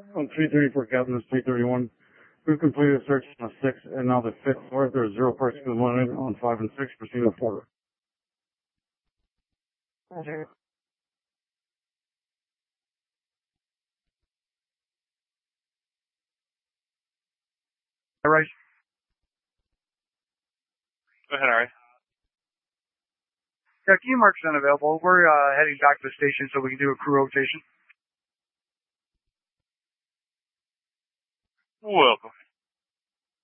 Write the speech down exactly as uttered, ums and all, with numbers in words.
On three thirty-four, Captain, it's three thirty-one. We've completed a search on the sixth and now the fifth floor. There are zero persons wanted on five and six. Proceed to four. Roger. All right. Go ahead, Ari. Yeah, key mark's unavailable. We're uh, heading back to the station so we can do a crew rotation. Welcome.